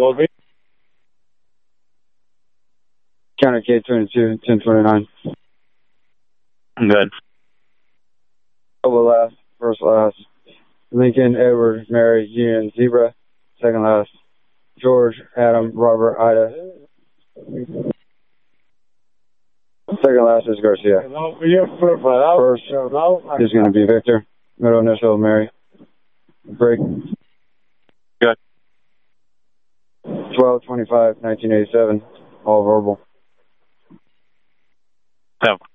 Counter K22, 1029. Good. Double last, first last. Lincoln, Edward, Mary, Union, Zebra. Second last. George, Adam, Robert, Ida. Second last is Garcia. First is going to be Victor. Middle initial, Mary. Break. Good. 12/25/1987. All verbal. So.